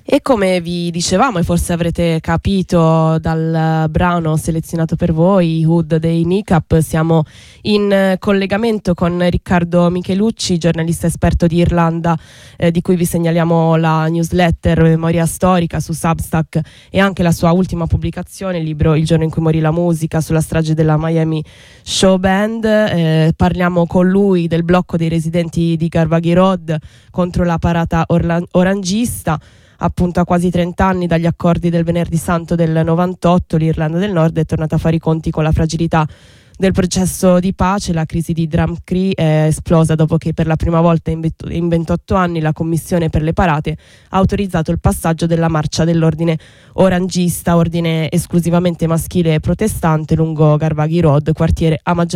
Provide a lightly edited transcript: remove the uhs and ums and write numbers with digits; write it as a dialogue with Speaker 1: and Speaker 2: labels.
Speaker 1: E come vi dicevamo, e forse avrete capito dal brano selezionato per voi, Hood dei Kneecap, siamo in collegamento con Riccardo Michelucci, giornalista esperto di Irlanda, di cui vi segnaliamo la newsletter Memoria Storica su Substack e anche la sua ultima pubblicazione, il libro Il giorno in cui morì la musica, sulla strage della Miami Show Band. Parliamo con lui del blocco dei residenti di Carvaghy Road contro la parata orangista. Appunto, a quasi 30 anni dagli accordi del Venerdì Santo del 98, l'Irlanda del Nord è tornata a fare i conti con la fragilità del processo di pace. La crisi di Drumcree è esplosa dopo che per la prima volta in 28 anni la Commissione per le Parate ha autorizzato il passaggio della marcia dell'ordine orangista, ordine esclusivamente maschile e protestante, lungo Carvaghy Road, quartiere a maggior